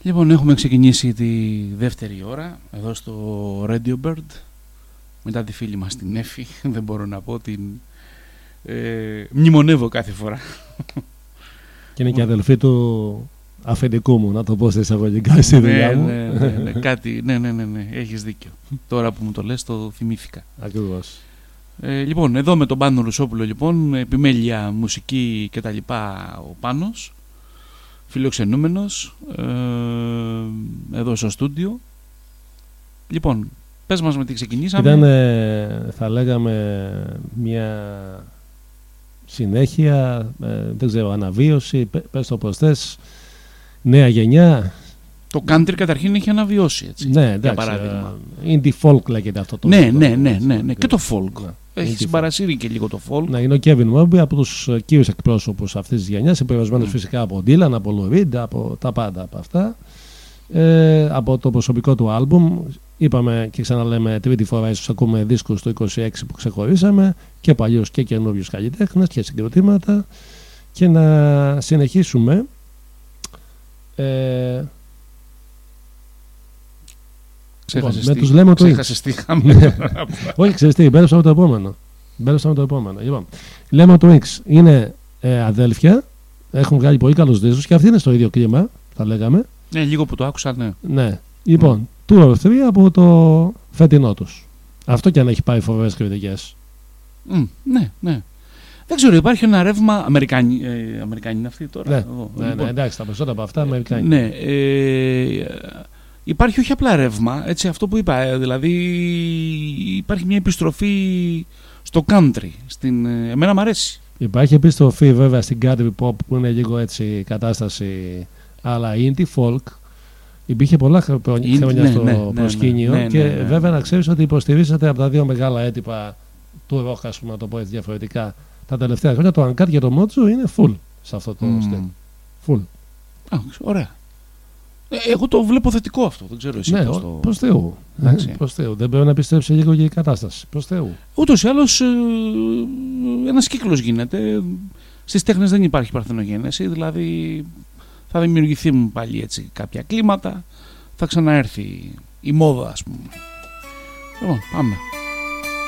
Λοιπόν, έχουμε ξεκινήσει τη δεύτερη ώρα εδώ στο Radio Bird. Μετά τη φίλη μας την Εφη, δεν μπορώ να πω, την μνημονεύω κάθε φορά. Και είναι και αδελφή του αφεντικού μου, να το πω σε εισαγωγικά στη δουλειά μου. Ναι, έχεις δίκιο. Τώρα που μου το λες το θυμήθηκα. Ακριβώς. Λοιπόν, εδώ με τον Πάνο Ρουσόπουλο, λοιπόν, επιμέλεια, μουσική και τα λοιπά, ο Πάνος, φιλοξενούμενος, εδώ στο στούντιο. Λοιπόν, πες μας με τι ξεκινήσαμε. Ήταν, θα λέγαμε, μια συνέχεια, δεν ξέρω, αναβίωση, πες το πως θες, νέα γενιά. Το country καταρχήν έχει αναβιώσει, έτσι. Ναι, εντάξει, για παράδειγμα. Indie folk λέγεται αυτό το. Ναι, και το folk. Ναι. Έχει συμπαρασύρει και λίγο το folk. Ναι, είναι ο Kevin Morby από τους κύριους εκπρόσωπους αυτής της γενιάς, επηρεασμένος φυσικά από Dylan, από Lou Reed, από τα πάντα από αυτά. Από το προσωπικό του άλμπουμ, είπαμε και ξαναλέμε τρίτη φορά, ίσως ακούμε δίσκους το 26 που ξεχωρίσαμε, και παλιούς και καινούριους καλλιτέχνες και συγκροτήματα. Και να συνεχίσουμε. Με τους Lemon Twigs. Όχι, ξέρεις τι, μπέρδεψαμε το επόμενο. Λοιπόν, Lemon Twigs είναι αδέλφια, έχουν βγάλει πολύ καλούς δίσκους και αυτοί είναι στο ίδιο κλίμα, θα λέγαμε. Ναι, λίγο που το άκουσα, ναι. Λοιπόν, Tour of Three από το φετινό τους. Αυτό και αν έχει πάρει φοβερές κριτικές. Ναι. Δεν ξέρω, υπάρχει ένα ρεύμα. Αμερικάνοι είναι αυτοί τώρα. Ναι, λοιπόν, εντάξει, τα περισσότερα από αυτά Αμερικάνοι. Ναι, υπάρχει όχι απλά ρεύμα, έτσι, αυτό που είπα, δηλαδή υπάρχει μια επιστροφή στο country. Εμένα μου αρέσει. Υπάρχει επιστροφή βέβαια στην country pop που είναι λίγο έτσι κατάσταση, αλλά indie folk υπήρχε πολλά χρόνια στο προσκήνιο και βέβαια να ξέρεις ότι υποστηρίζεται από τα δύο μεγάλα έντυπα του ροκ, ας πούμε, να το πω έτσι διαφορετικά. Τα τελευταία χρόνια το Uncut και το Mojo είναι full σε αυτό το στυλ. Full. Ωραία. Εγώ το βλέπω θετικό αυτό, δεν ξέρω εσύ. Ναι, προς Θεού. Δεν πρέπει να πιστέψει λίγο και η κατάσταση. Προς Θεού. Ούτως ή άλλως ένας κύκλος γίνεται. Στις τέχνες δεν υπάρχει παρθενογένεση, δηλαδή θα δημιουργηθεί πάλι έτσι κάποια κλίματα, θα ξαναέρθει η μόδα, ας πούμε. Λοιπόν, πάμε.